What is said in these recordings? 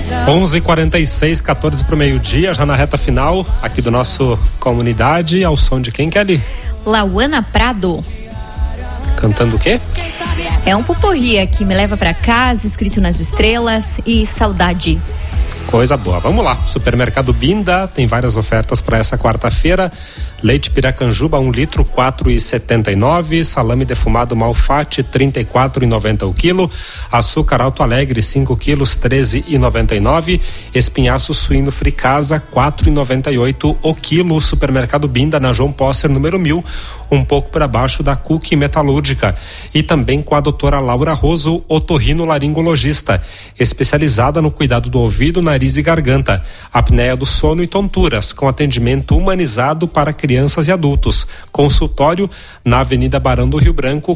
11h46, 14 para o meio-dia, já na reta final aqui do nosso Comunidade, ao som de quem, Kelly? Lauana Prado. Cantando o quê? É um pupurri aqui, Me Leva Pra Casa, Escrito nas Estrelas e Saudade. Coisa boa, vamos lá. Supermercado Binda tem várias ofertas para essa quarta-feira. Leite Piracanjuba 1 litro, 4,79. Salame defumado Malfatti 34,90 o quilo. Açúcar Alto Alegre 5 quilos, 13,99. Espinhaço suíno Fricasa 4,98 o quilo. Supermercado Binda na João Posser número 1000, um pouco para baixo da Cook Metalúrgica. E também com a doutora Laura Roso, otorrinolaringologista, especializada no cuidado do ouvido, nariz e garganta, apneia do sono e tonturas, com atendimento humanizado para crianças e adultos. Consultório na Avenida Barão do Rio Branco,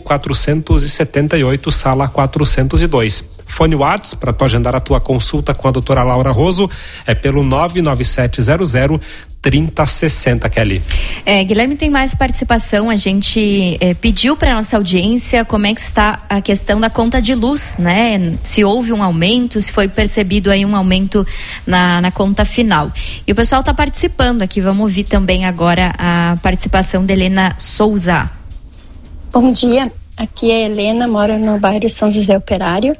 478, sala 402. Fone WhatsApp para tu agendar a tua consulta com a doutora Laura Roso é pelo 99700 3060, Kelly. Guilherme, tem mais participação. A gente pediu para nossa audiência como é que está a questão da conta de luz, né? Se houve um aumento, se foi percebido aí um aumento na conta final. E o pessoal está participando aqui. Vamos ouvir também agora a participação da Helena Souza. Bom dia, aqui é a Helena, moro no bairro São José Operário.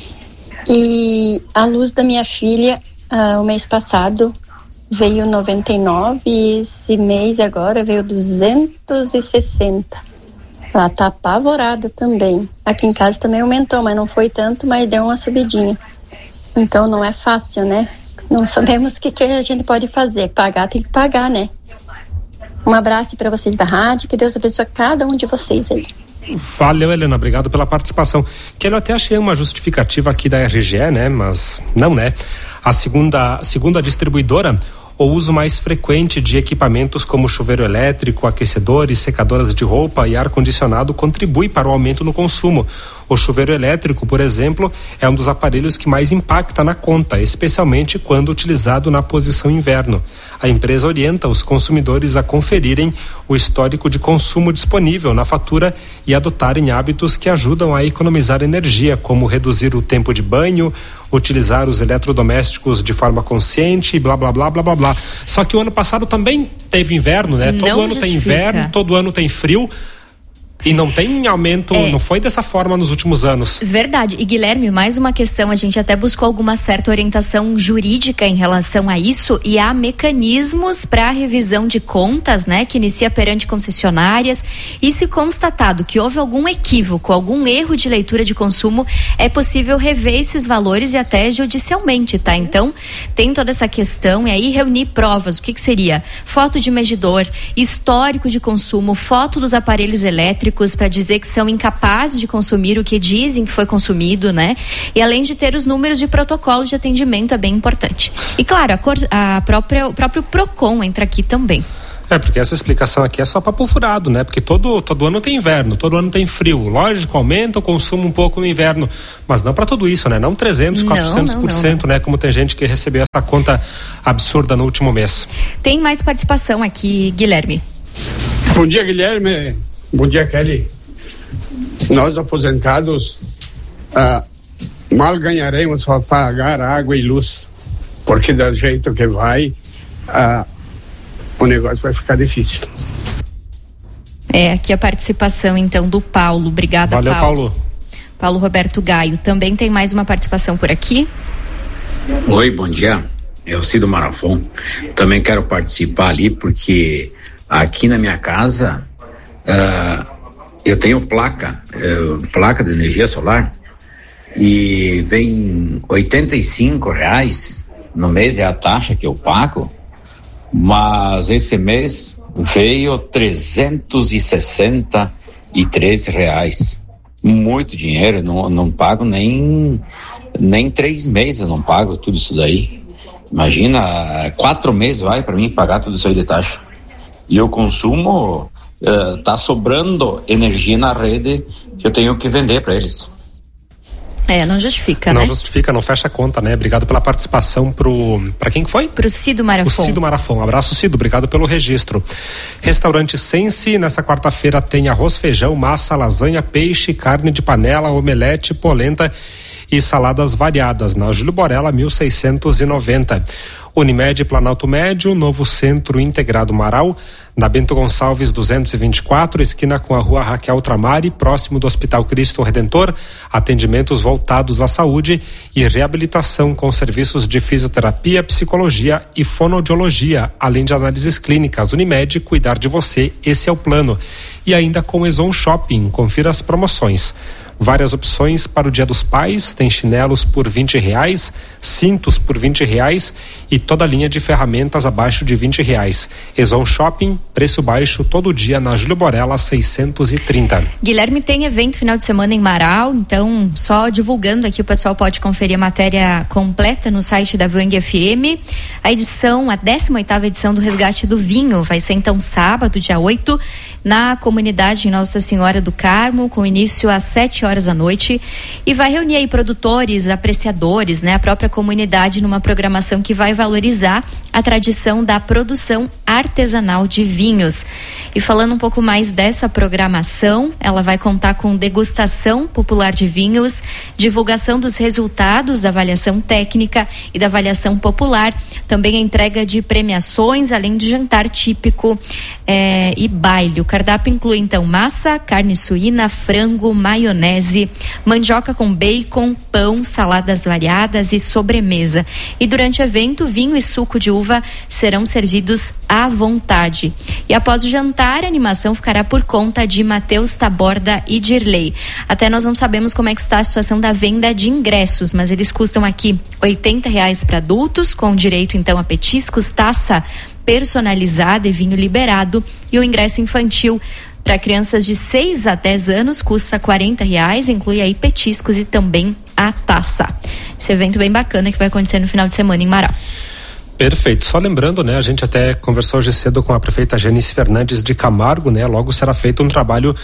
E a luz da minha filha, o mês passado, veio 99 e esse mês agora veio 260. Ela tá apavorada também. Aqui em casa também aumentou, mas não foi tanto, mas deu uma subidinha. Então não é fácil, né? Não sabemos o que a gente pode fazer. Pagar tem que pagar, né? Um abraço para vocês da rádio, que Deus abençoe cada um de vocês aí. Valeu, Helena, obrigado pela participação. Que eu até achei uma justificativa aqui da RGE, né? Mas não, né? Segundo a distribuidora, o uso mais frequente de equipamentos como chuveiro elétrico, aquecedores, secadoras de roupa e ar-condicionado contribui para o aumento no consumo. O chuveiro elétrico, por exemplo, é um dos aparelhos que mais impacta na conta, especialmente quando utilizado na posição inverno. A empresa orienta os consumidores a conferirem o histórico de consumo disponível na fatura e adotarem hábitos que ajudam a economizar energia, como reduzir o tempo de banho, utilizar os eletrodomésticos de forma consciente, blá, blá, blá, blá, blá, blá. Só que o ano passado também teve inverno, né? Todo ano tem inverno, todo ano tem frio. E não tem aumento, não foi dessa forma nos últimos anos. Verdade. E Guilherme, mais uma questão, a gente até buscou alguma certa orientação jurídica em relação a isso, e há mecanismos para revisão de contas, né, que inicia perante concessionárias, e se constatado que houve algum equívoco, algum erro de leitura de consumo, é possível rever esses valores e até judicialmente, tá? Então, tem toda essa questão, e aí reunir provas, o que seria? Foto de medidor, histórico de consumo, foto dos aparelhos elétricos, para dizer que são incapazes de consumir o que dizem que foi consumido, né? E além de ter os números de protocolo de atendimento, é bem importante. E claro, o próprio PROCON entra aqui também. Porque essa explicação aqui é só papo furado, né? Porque todo ano tem inverno, todo ano tem frio. Lógico, aumenta o consumo um pouco no inverno, mas não para tudo isso, né? Não 300%, 400%, não. Né? Como tem gente que recebeu essa conta absurda no último mês. Tem mais participação aqui, Guilherme. Bom dia, Guilherme. Bom dia, Kelly. Nós aposentados mal ganharemos para pagar água e luz, porque do jeito que vai, o negócio vai ficar difícil. Aqui a participação então do Paulo. Obrigada, Valeu, Paulo. Paulo Roberto Gaio. Também tem mais uma participação por aqui. Oi, bom dia. Eu sou do Marafon. Também quero participar ali porque aqui na minha casa eu tenho placa de energia solar e vem R$85 no mês, é a taxa que eu pago, mas esse mês veio R$363. Muito dinheiro, não pago nem 3 meses, eu não pago tudo isso daí. Imagina, 4 meses vai para mim pagar tudo isso aí de taxa. E eu consumo, tá sobrando energia na rede que eu tenho que vender para eles. Não justifica, né? Não justifica, não fecha a conta, né? Obrigado pela participação pra quem que foi? Pro Cido Marafon. O Cido Marafon. Abraço, Cido. Obrigado pelo registro. Restaurante Sense, nessa quarta-feira tem arroz, feijão, massa, lasanha, peixe, carne de panela, omelete, polenta e saladas variadas, na Júlio Borella 1690. Unimed Planalto Médio, novo Centro Integrado Marau, na Bento Gonçalves 224, esquina com a Rua Raquel Tramari, próximo do Hospital Cristo Redentor, atendimentos voltados à saúde e reabilitação com serviços de fisioterapia, psicologia e fonoaudiologia, além de análises clínicas. Unimed, cuidar de você, esse é o plano. E ainda com Exon Shopping, confira as promoções. Várias opções para o Dia dos Pais, tem chinelos por R$20, cintos por R$20 e toda a linha de ferramentas abaixo de R$20. Exon Shopping, preço baixo todo dia na Júlio Borella 630. Guilherme, tem evento final de semana em Marau, então só divulgando aqui, o pessoal pode conferir a matéria completa no site da Vang FM. A 18ª edição do Resgate do Vinho vai ser então sábado, dia 8, na comunidade Nossa Senhora do Carmo, com início às 7h da noite, e vai reunir aí produtores, apreciadores, né, a própria comunidade, numa programação que vai valorizar a tradição da produção artesanal de vinhos. E falando um pouco mais dessa programação, ela vai contar com degustação popular de vinhos, divulgação dos resultados da avaliação técnica e da avaliação popular, também a entrega de premiações, além de jantar típico e baile. O cardápio inclui então massa, carne suína, frango, maionese, mandioca com bacon, pão, saladas variadas e sobremesa. E durante o evento, vinho e suco de uva serão servidos à vontade. E após o jantar, a animação ficará por conta de Matheus Taborda e Dirley. Até nós não sabemos como é que está a situação da venda de ingressos, mas eles custam aqui R$80 para adultos, com direito então a petiscos, taça personalizada e vinho liberado, e o ingresso infantil para crianças de 6 a 10 anos custa R$40, inclui aí petiscos e também a taça. Esse evento bem bacana que vai acontecer no final de semana em Marau. Perfeito. Só lembrando, né, a gente até conversou hoje cedo com a prefeita Janice Fernandes de Camargo, né, logo será feito um trabalho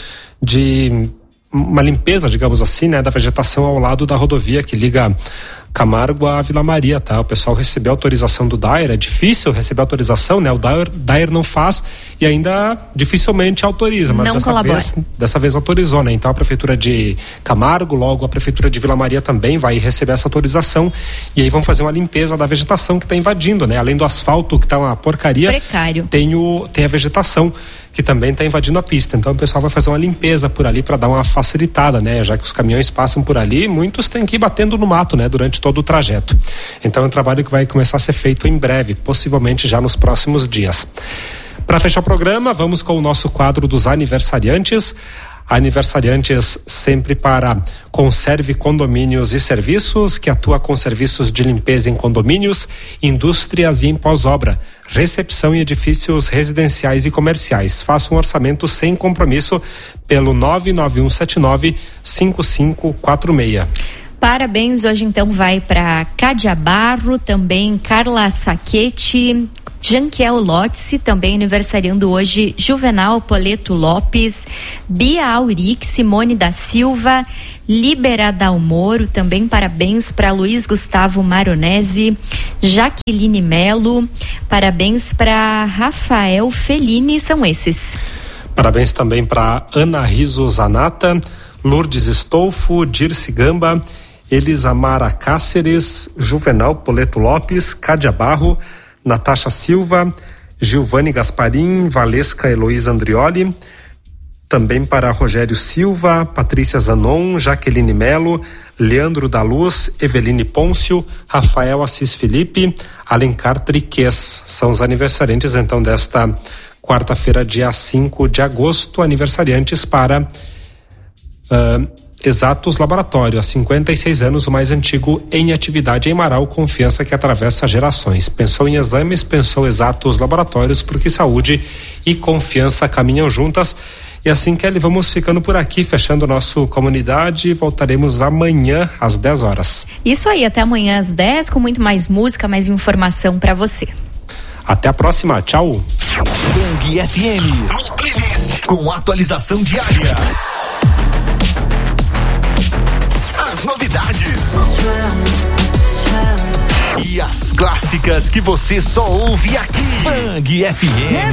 de uma limpeza, digamos assim, né, da vegetação ao lado da rodovia que liga Camargo a Vila Maria, tá? O pessoal recebeu autorização do DAER, é difícil receber autorização, né? O DAER não faz e ainda dificilmente autoriza, mas dessa vez autorizou, né? Então a prefeitura de Camargo, logo a prefeitura de Vila Maria também vai receber essa autorização e aí vão fazer uma limpeza da vegetação que está invadindo, né? Além do asfalto que está uma porcaria, precário, tem a vegetação que também está invadindo a pista. Então o pessoal vai fazer uma limpeza por ali para dar uma facilitada, né? Já que os caminhões passam por ali, muitos têm que ir batendo no mato, né? Durante todo o trajeto. Então é um trabalho que vai começar a ser feito em breve, possivelmente já nos próximos dias. Para fechar o programa, vamos com o nosso quadro dos aniversariantes. Aniversariantes sempre para Conserve Condomínios e Serviços, que atua com serviços de limpeza em condomínios, indústrias e em pós-obra, recepção em edifícios residenciais e comerciais. Faça um orçamento sem compromisso pelo 99179-5546. Parabéns, hoje então vai para Cádia Barro, também Carla Saquete, Janquiel Lotzi, também aniversariando hoje Juvenal Poleto Lopes, Bia Auric, Simone da Silva, Libera Dalmoro, também parabéns para Luiz Gustavo Maronese, Jaqueline Melo, parabéns para Rafael Fellini, são esses. Parabéns também para Ana Riso Zanata, Lourdes Estolfo, Dirce Gamba, Elisamara Cáceres, Juvenal Poleto Lopes, Cádia Barro, Natasha Silva, Gilvane Gasparim, Valesca Heloísa Andrioli, também para Rogério Silva, Patrícia Zanon, Jaqueline Melo, Leandro da Luz, Eveline Pôncio, Rafael Assis Felipe, Alencar Triquez. São os aniversariantes então desta quarta-feira, dia 5 de agosto, aniversariantes para Exatos Laboratório, há 56 anos, o mais antigo em atividade em Marau, confiança que atravessa gerações. Pensou em exames, pensou Exatos Laboratórios, porque saúde e confiança caminham juntas. E assim, Kelly, vamos ficando por aqui, fechando nosso Comunidade. Voltaremos amanhã às 10 horas. Isso aí, até amanhã às 10, com muito mais música, mais informação para você. Até a próxima, tchau. Vang FM, sua playlist com atualização diária. As novidades e as clássicas que você só ouve aqui. Vang FM.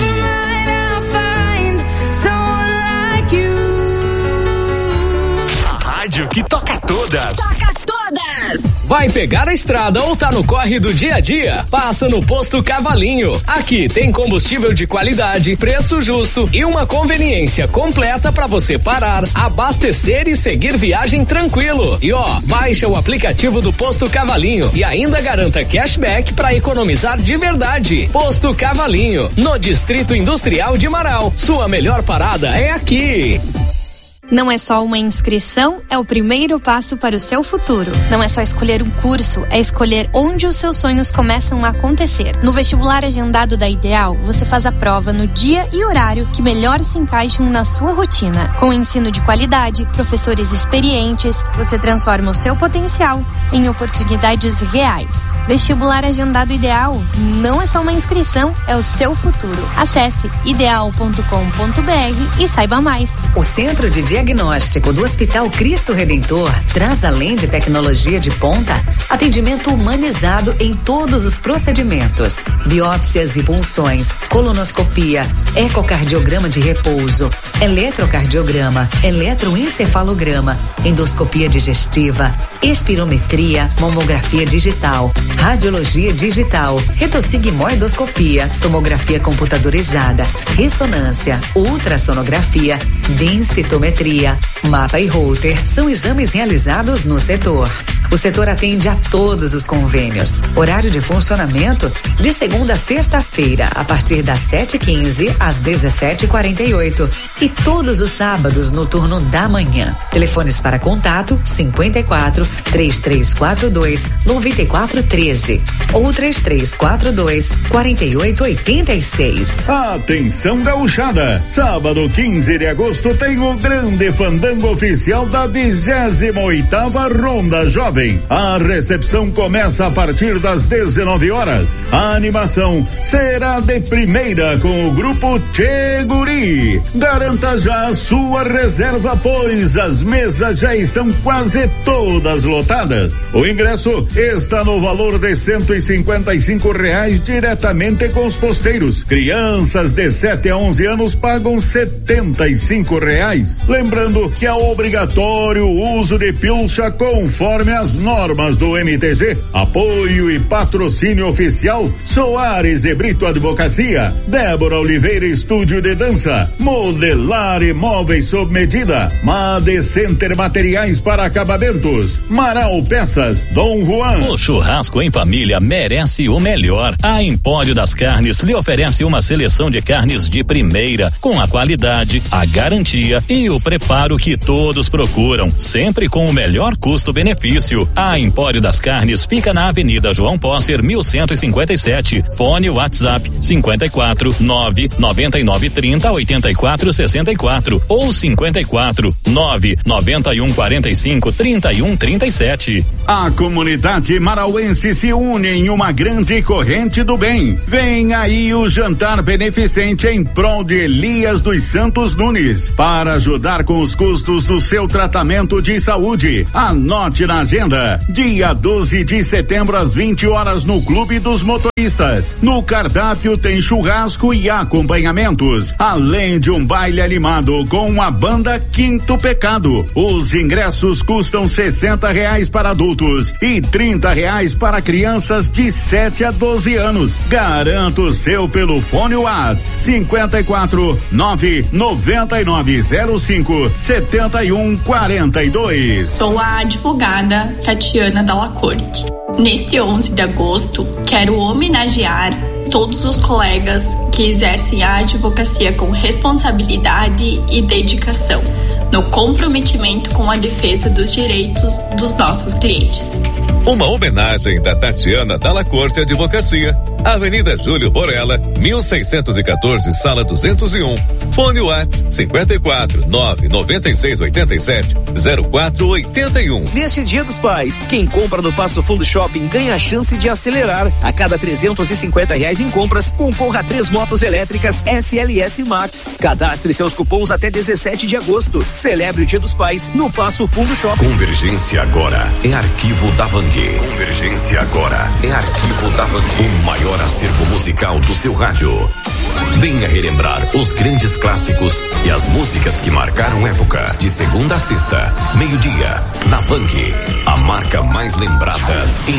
A rádio que toca todas. todas! Vai pegar a estrada ou tá no corre do dia a dia? Passa no Posto Cavalinho. Aqui tem combustível de qualidade, preço justo e uma conveniência completa para você parar, abastecer e seguir viagem tranquilo. E baixa o aplicativo do Posto Cavalinho e ainda garanta cashback para economizar de verdade. Posto Cavalinho, no Distrito Industrial de Marau. Sua melhor parada é aqui. Não é só uma inscrição, é o primeiro passo para o seu futuro. Não é só escolher um curso, é escolher onde os seus sonhos começam a acontecer. No vestibular agendado da Ideal, você faz a prova no dia e horário que melhor se encaixam na sua rotina. Com ensino de qualidade, professores experientes, você transforma o seu potencial em oportunidades reais. Vestibular agendado Ideal não é só uma inscrição, é o seu futuro. Acesse ideal.com.br e saiba mais. O Centro de Diagnóstico do Hospital Cristo Redentor traz, além de tecnologia de ponta, atendimento humanizado em todos os procedimentos: biópsias e punções, colonoscopia, ecocardiograma de repouso, eletrocardiograma, eletroencefalograma, endoscopia digestiva, espirometria, mamografia digital, radiologia digital, retossigmoidoscopia, tomografia computadorizada, ressonância, ultrassonografia, densitometria, mapa e Holter são exames realizados no setor. O setor atende a todos os convênios. Horário de funcionamento de segunda a sexta-feira, a partir das 7h15 às 17h48. E todos os sábados no turno da manhã. Telefones para contato 54 3342 9413 ou 3342 4886. Atenção, gauchada! Sábado 15 de agosto tem o grande fandango oficial da 28ª Ronda Jovem. A recepção começa a partir das 19 horas. A animação será de primeira com o grupo Tchê Guri. Garanta já a sua reserva, pois as mesas já estão quase todas lotadas. O ingresso está no valor de R$155 diretamente com os posteiros. Crianças de 7 a 11 anos pagam R$75. Lembrando que é obrigatório o uso de pilcha conforme as normas do MTG. Apoio e patrocínio oficial: Soares e Brito Advocacia, Débora Oliveira Estúdio de Dança, Modelar Imóveis sob medida, Made Center Materiais para Acabamentos, Marau Peças, Dom Juan. O churrasco em família merece o melhor. A Empório das Carnes lhe oferece uma seleção de carnes de primeira, com a qualidade, a garantia e o preparo que todos procuram, sempre com o melhor custo-benefício. A Empório das Carnes fica na Avenida João Posser, 1157. Fone WhatsApp 54 999 30 84 64 ou 54 991 45 31 37. A comunidade marauense se une em uma grande corrente do bem. Vem aí o jantar beneficente em prol de Elias dos Santos Nunes, para ajudar com os custos do seu tratamento de saúde. Anote na agenda: dia 12 de setembro às 20 horas no Clube dos Motoristas. No cardápio tem churrasco e acompanhamentos, além de um baile animado com a banda Quinto Pecado. Os ingressos custam R$60 para adultos e R$30 para crianças de 7 a 12 anos. Garanta o seu pelo fone WhatsApp 54 99905 7142. Sou a advogada Tatiana Dalla Corte. Neste 11 de agosto, quero homenagear todos os colegas que exercem a advocacia com responsabilidade e dedicação, no comprometimento com a defesa dos direitos dos nossos clientes. Uma homenagem da Tatiana Dalla Corte Advocacia, Avenida Júlio Borella, 1614, Sala 201. Fone WhatsApp 54 996 87 0481. Neste Dia dos Pais, quem compra no Passo Fundo Shopping ganha a chance de acelerar. A cada R$350 em compras, concorra a 3 motos elétricas SLS Max. Cadastre seus cupons até 17 de agosto. Celebre o Dia dos Pais no Passo Fundo Shopping. Convergência agora é Arquivo da Vangue. Convergência agora é Arquivo da Vangue. O maior maior acervo musical do seu rádio. Venha relembrar os grandes clássicos e as músicas que marcaram época. De segunda a sexta, meio-dia, na Vang, a marca mais lembrada em